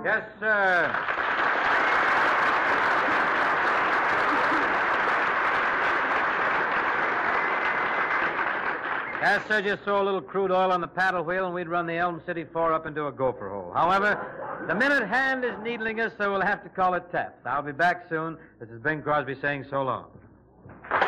Yes, sir. Yes, sir, just throw a little crude oil on the paddle wheel and we'd run the Elm City 4 up into a gopher hole. However, the minute hand is needling us, so we'll have to call it taps. I'll be back soon. This is Bing Crosby saying so long.